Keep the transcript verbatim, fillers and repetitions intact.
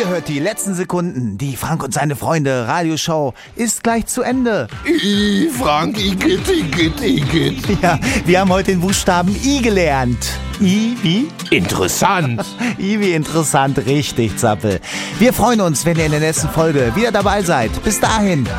hört die letzten Sekunden. Die Frank und seine Freunde Radioshow ist gleich zu Ende. I, Frank, Igitt, Igitt, Igitt. Ja, wir haben heute den Buchstaben I gelernt. I wie? Interessant. I wie interessant, richtig, Zappel. Wir freuen uns, wenn ihr in der nächsten Folge wieder dabei seid. Bis dahin,